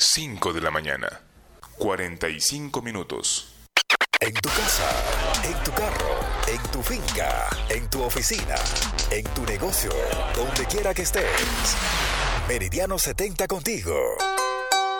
5 de la mañana. 45 minutos. En tu casa, en tu carro, en tu finca, en tu oficina, en tu negocio, donde quiera que estés. Meridiano 70 contigo.